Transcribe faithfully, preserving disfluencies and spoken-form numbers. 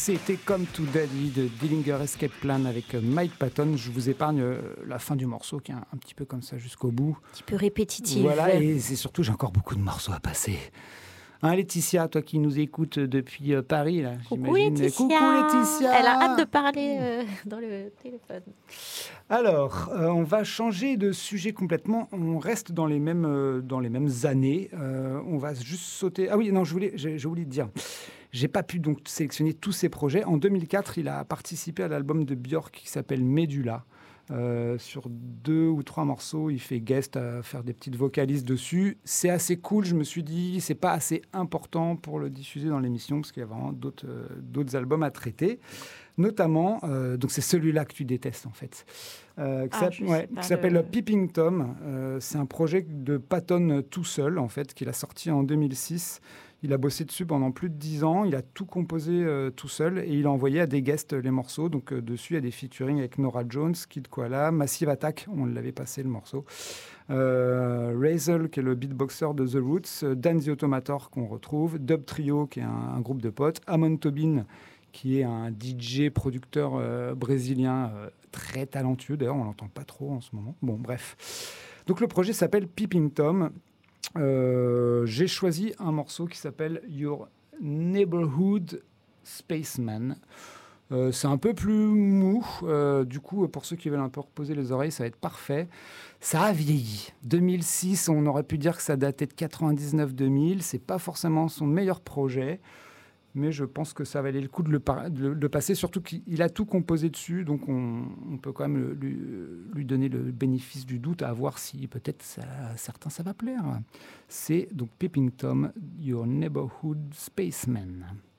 C'était Come to Daddy de Dillinger Escape Plan avec Mike Patton. Je vous épargne la fin du morceau qui est un, un petit peu comme ça jusqu'au bout. Un petit peu répétitif. Voilà, et c'est surtout, j'ai encore beaucoup de morceaux à passer. Hein, Laetitia, toi qui nous écoutes depuis euh, Paris, là, Coucou j'imagine. Laetitia. Coucou Laetitia. Elle a hâte de parler euh, dans le téléphone. Alors, euh, on va changer de sujet complètement. On reste dans les mêmes, euh, dans les mêmes années. Euh, on va juste sauter. Ah oui, non, je voulais, j'ai, j'ai oublié de dire. J'ai pas pu donc sélectionner tous ses projets. En deux mille quatre, il a participé à l'album de Björk qui s'appelle Medulla. Euh, sur deux ou trois morceaux, il fait guest à faire des petites vocalises dessus. C'est assez cool, je me suis dit, c'est pas assez important pour le diffuser dans l'émission parce qu'il y a vraiment d'autres, euh, d'autres albums à traiter. Notamment, euh, donc c'est celui-là que tu détestes en fait, euh, qui, ah, s'appelle, ouais, qui s'appelle le... Peeping Tom. Euh, c'est un projet de Patton tout seul en fait, qu'il a sorti en deux mille six. Il a bossé dessus pendant plus de dix ans, il a tout composé euh, tout seul et il a envoyé à des guests les morceaux. Donc euh, dessus, il y a des featuring avec Norah Jones, Kid Koala, Massive Attack, on l'avait passé le morceau, euh, Razel qui est le beatboxer de The Roots, Dan the Automator qu'on retrouve, Dub Trio qui est un, un groupe de potes, Amon Tobin qui est un D J producteur euh, brésilien euh, très talentueux, d'ailleurs on l'entend pas trop en ce moment. Bon bref, donc le projet s'appelle Peeping Tom. Euh, j'ai choisi un morceau qui s'appelle Your Neighborhood Spaceman. Euh, c'est un peu plus mou, euh, du coup pour ceux qui veulent un peu reposer les oreilles ça va être parfait. Ça a vieilli. deux mille six, on aurait pu dire que ça datait de quatre-vingt-dix-neuf deux mille. C'est pas forcément son meilleur projet, mais je pense que ça valait le coup de le, par- de le, de le passer, surtout qu'il a tout composé dessus, donc on, on peut quand même le- lui, lui donner le bénéfice du doute, à voir si peut-être ça, certains ça va plaire. C'est donc Peeping Tom, Your Neighborhood Spaceman.